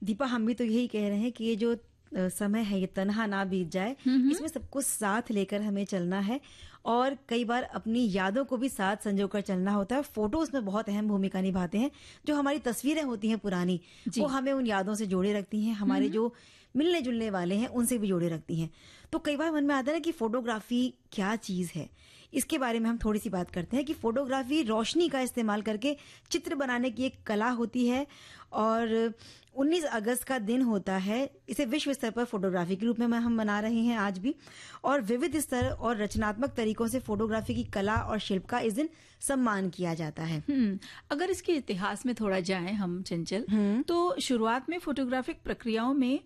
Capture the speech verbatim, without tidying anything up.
दीपा, हम भी तो यही कह रहे हैं कि ये जो अ, समय है ये तन्हा ना बीत जाए, इसमें सबको साथ लेकर हमें चलना है और कई बार अपनी यादों को भी साथ संजोकर चलना होता है। फोटो उसमें बहुत अहम भूमिका निभाते हैं। जो हमारी तस्वीरें होती हैं पुरानी, वो हमें उन यादों से जोड़े रखती हैं, हमारे जो मिलने जुलने वाले हैं उनसे भी जोड़े रखती हैं। तो कई बार मन में आता है ना कि फोटोग्राफी क्या चीज है। इसके बारे में हम थोड़ी सी बात करते हैं कि फोटोग्राफी रोशनी का इस्तेमाल करके चित्र बनाने की एक कला होती है और उन्नीस अगस्त का दिन होता है। इसे विश्व स्तर पर फोटोग्राफी के रूप में हम मना रहे हैं आज भी, और विविध स्तर और रचनात्मक तरीकों से फोटोग्राफी की कला और शिल्प का इस दिन सम्मान किया जाता है। हम्म अगर इसके इतिहास में थोड़ा जाएं हम चंचल, तो शुरुआत में फोटोग्राफिक प्रक्रियाओं में